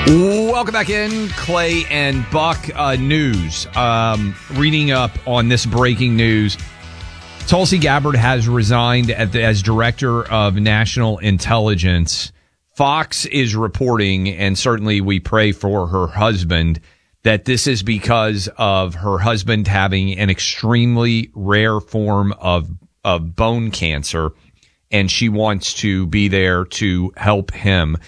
Welcome back in, Clay and Buck. News. Reading up on this breaking news. Tulsi Gabbard has resigned as Director of National Intelligence. Fox is reporting, and certainly we pray for her husband, that this is because of her husband having an extremely rare form of bone cancer, and she wants to be there to help him.